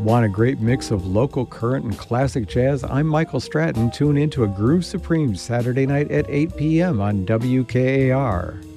Want a great mix of local, current, and classic jazz? I'm Michael Stratton. Tune in to A Groove Supreme Saturday night at 8 p.m. on WKAR.